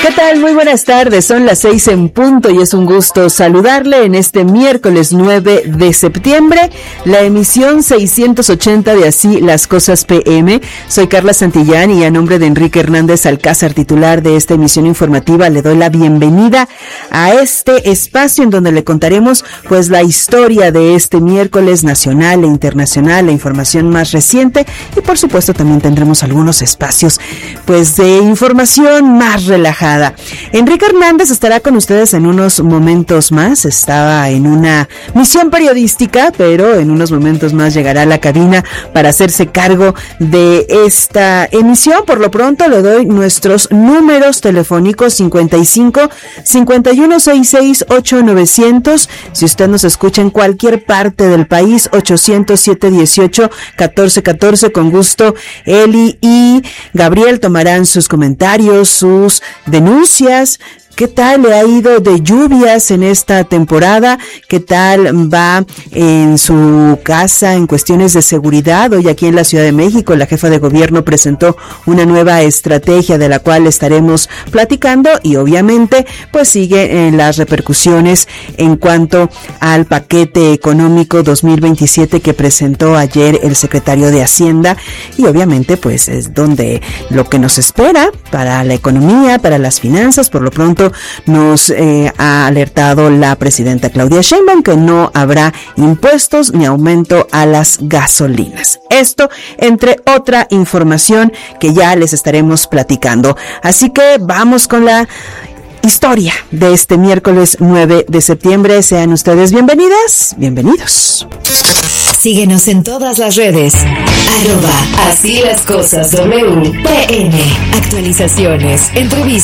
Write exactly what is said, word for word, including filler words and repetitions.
¿Qué tal? Muy buenas tardes, son las seis en punto y es un gusto saludarle en este miércoles nueve de septiembre, la emisión seiscientos ochenta de Así las Cosas P M. Soy Carla Santillán y a nombre de Enrique Hernández Alcázar, titular de esta emisión informativa, le doy la bienvenida a este espacio en donde le contaremos pues la historia de este miércoles nacional e internacional, la información más reciente y por supuesto también tendremos algunos espacios pues de información más relajada. Enrique Hernández estará con ustedes en unos momentos más. Estaba en una misión periodística, pero en unos momentos más llegará a la cabina para hacerse cargo de esta emisión. Por lo pronto le doy nuestros números telefónicos: cincuenta y cinco, cincuenta y uno, sesenta y seis, ocho novecientos. Si usted nos escucha en cualquier parte del país, ochocientos siete dieciocho catorce catorce. Con gusto, Eli y Gabriel tomarán sus comentarios, sus denuncias. ¿Qué tal le ha ido de lluvias en esta temporada? ¿Qué tal va en su casa en cuestiones de seguridad? Hoy aquí en la Ciudad de México, la jefa de gobierno presentó una nueva estrategia de la cual estaremos platicando y obviamente pues sigue en las repercusiones en cuanto al paquete económico dos mil veintisiete que presentó ayer el secretario de Hacienda y obviamente pues es donde lo que nos espera para la economía, para las finanzas. Por lo pronto nos eh, ha alertado la presidenta Claudia Sheinbaum que no habrá impuestos ni aumento a las gasolinas. Esto entre otra información que ya les estaremos platicando. Así que vamos con la historia de este miércoles nueve de septiembre. Sean ustedes bienvenidas, bienvenidos. Síguenos en todas las redes. Arroba Así las Cosas W P M. Actualizaciones, entrevistas